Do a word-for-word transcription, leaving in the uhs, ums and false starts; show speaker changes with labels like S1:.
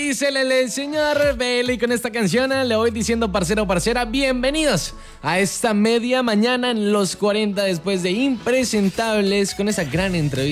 S1: Dice el señor Beli con esta canción le voy diciendo parcero parcera, bienvenidos a esta media mañana en los cuarenta después de Impresentables con esa gran entrevista.